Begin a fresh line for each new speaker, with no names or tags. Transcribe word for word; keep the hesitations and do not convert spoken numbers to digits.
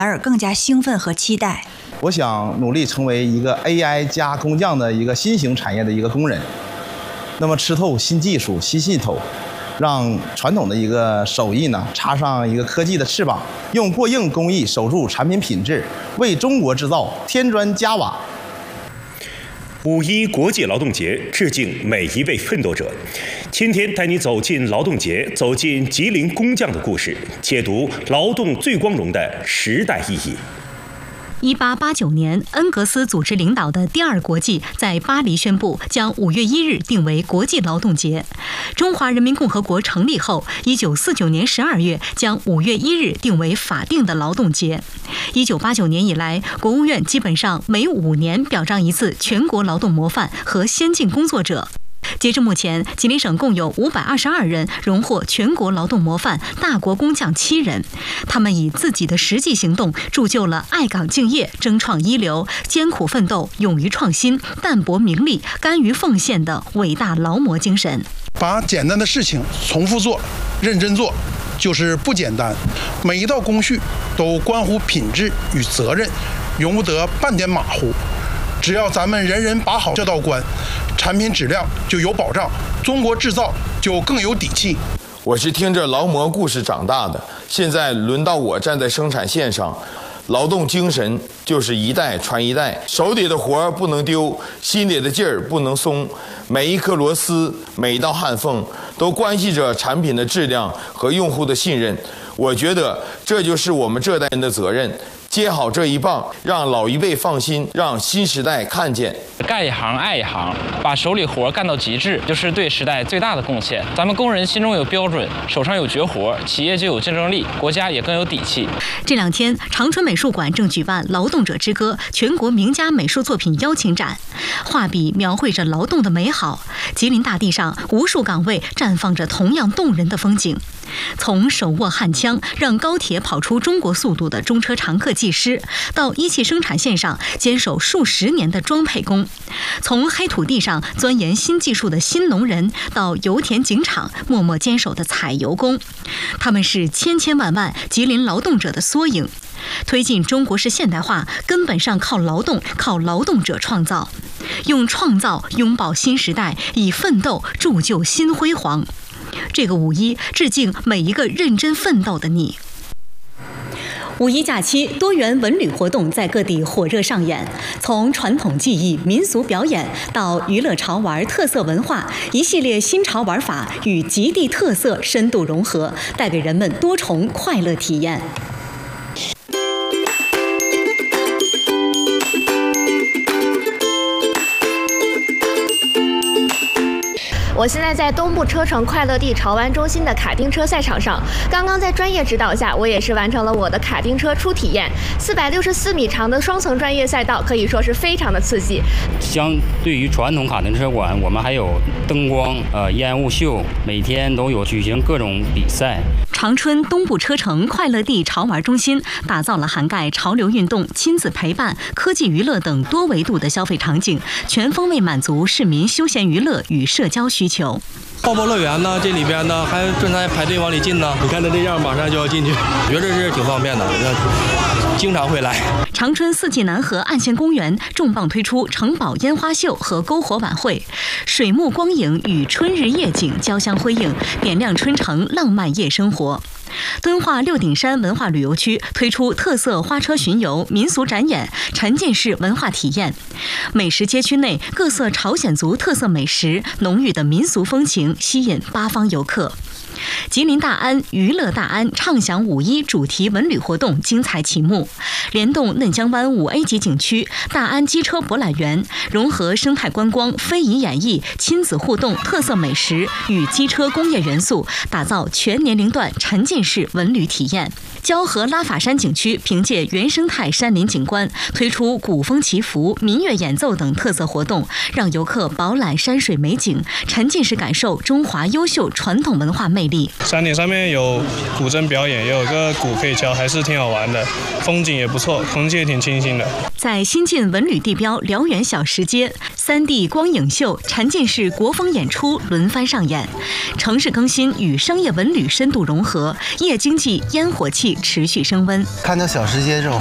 而更加兴奋和期待。
我想努力成为一个 A I 加工匠的一个新型产业的一个工人，那么吃透新技术、新系统，让传统的一个手艺呢插上一个科技的翅膀，用过硬工艺守住产品品质，为中国制造添砖加瓦。
五一国际劳动节致敬每一位奋斗者。今天带你走进劳动节，走进吉林工匠的故事，解读劳动最光荣的时代意义。
一八八九年，恩格斯组织领导的第二国际在巴黎宣布，将五月一日定为国际劳动节。中华人民共和国成立后，一九四九年十二月将五月一日定为法定的劳动节。一九八九年以来，国务院基本上每五年表彰一次全国劳动模范和先进工作者。截至目前，吉林省共有五百二十二人荣获全国劳动模范、大国工匠七人。他们以自己的实际行动，铸就了爱岗敬业、争创一流、艰苦奋斗、勇于创新、淡泊名利、甘于奉献的伟大劳模精神。
把简单的事情重复做、认真做，就是不简单。每一道工序都关乎品质与责任，容不得半点马虎。只要咱们人人把好这道关，产品质量就有保障，中国制造就更有底气。
我是听着劳模故事长大的，现在轮到我站在生产线上，劳动精神就是一代传一代，手里的活不能丢，心里的劲儿不能松，每一颗螺丝，每一道焊缝，都关系着产品的质量和用户的信任。我觉得这就是我们这代人的责任。接好这一棒，让老一辈放心，让新时代看见。
干一行爱一行，把手里活干到极致，就是对时代最大的贡献。咱们工人心中有标准，手上有绝活，企业就有竞争力，国家也更有底气。
这两天，长春美术馆正举办《劳动者之歌》全国名家美术作品邀请展，画笔描绘着劳动的美好。吉林大地上，无数岗位绽放着同样动人的风景。从手握焊枪让高铁跑出中国速度的中车常客技师，到一汽生产线上坚守数十年的装配工；从黑土地上钻研新技术的新农人，到油田井场默默坚守的采油工，他们是千千万万吉林劳动者的缩影。推进中国式现代化，根本上靠劳动，靠劳动者创造，用创造拥抱新时代，以奋斗铸就新辉煌。这个五一，致敬每一个认真奋斗的你。五一假期，多元文旅活动在各地火热上演，从传统技艺、民俗表演到娱乐潮玩、特色文化，一系列新潮玩法与极地特色深度融合，带给人们多重快乐体验。
我现在在东部车城快乐地潮玩中心的卡丁车赛场上，刚刚在专业指导下，我也是完成了我的卡丁车初体验。四百六十四米长的双层专业赛道，可以说是非常的刺激。
相对于传统卡丁车馆，我们还有灯光、呃烟雾秀，每天都有举行各种比赛。
长春东部车城快乐地潮玩中心打造了涵盖潮流运动、亲子陪伴、科技娱乐等多维度的消费场景，全方位满足市民休闲娱乐与社交需求。
泡泡乐园呢，这里边呢还正在排队往里进呢。你看它这样，马上就要进去，觉得是挺方便的，经常会来。
长春四季南河岸线公园重磅推出城堡烟花秀和篝火晚会，水幕光影与春日夜景交相辉映，点亮春城浪漫夜生活。敦化六顶山文化旅游区推出特色花车巡游、民俗展演、沉浸式文化体验。美食街区内各色朝鲜族特色美食、浓郁的民俗风情吸引八方游客。吉林大安娱乐大安畅享五一主题文旅活动精彩启幕，联动嫩江湾五 A 级景区、大安机车博览园，融合生态观光、非遗演绎、亲子互动、特色美食与机车工业元素，打造全年龄段沉浸式文旅体验。蛟河拉法山景区凭借原生态山林景观，推出古风祈福、民乐演奏等特色活动，让游客饱览山水美景，沉浸式感受中华优秀传统文化魅力。 力。
山顶上面有古筝表演，也有个鼓可以敲，还是挺好玩的，风景也不错，空气也挺清新的。
在新晋文旅地标辽源小石街，三 D 光影秀、沉浸式国风演出轮番上演，城市更新与商业文旅深度融合，夜经济烟火气持续升温。
看到小石街这种